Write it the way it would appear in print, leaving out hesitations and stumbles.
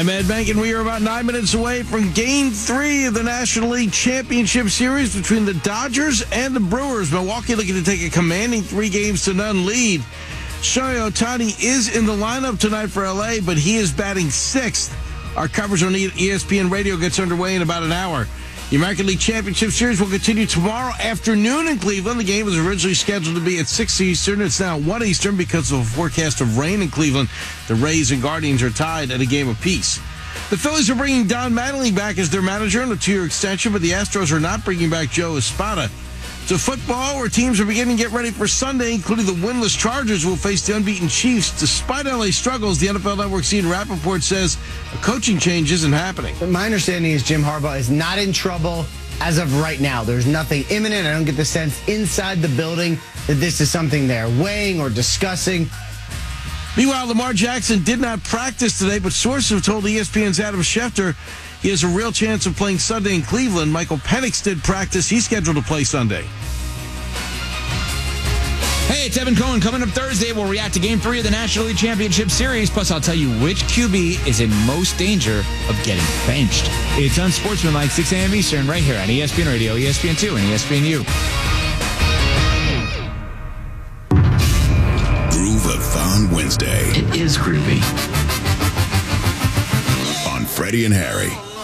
I'm Ed Bank, and we are about 9 minutes away from Game 3 of the National League Championship Series between the Dodgers and the Brewers. Milwaukee looking to take a commanding 3-0 lead. Shohei Ohtani is in the lineup tonight for L.A., but he is batting 6th. Our coverage on ESPN Radio gets underway in about an hour. The American League Championship Series will continue tomorrow afternoon in Cleveland. The game was originally scheduled to be at 6 Eastern. It's now 1 Eastern because of a forecast of rain in Cleveland. The Rays and Guardians are tied at a game apiece. The Phillies are bringing Don Mattingly back as their manager on a 2-year extension, but the Astros are not bringing back Joe Espada. To football, where teams are beginning to get ready for Sunday, including the winless Chargers will face the unbeaten Chiefs. Despite LA's struggles, the NFL Network's Ian Rappaport says a coaching change isn't happening. My understanding is Jim Harbaugh is not in trouble as of right now. There's nothing imminent. I don't get the sense inside the building that this is something they're weighing or discussing. Meanwhile, Lamar Jackson did not practice today, but sources have told ESPN's Adam Schefter he has a real chance of playing Sunday in Cleveland. Michael Penix did practice. He's scheduled to play Sunday. Hey, it's Evan Cohen. Coming up Thursday, we'll react to Game 3 of the National League Championship Series. Plus, I'll tell you which QB is in most danger of getting benched. It's Unsportsmanlike, 6 a.m. Eastern, right here on ESPN Radio, ESPN2, and ESPNU. Groove-a-thon Wednesday. It is groovy. On Freddie and Harry.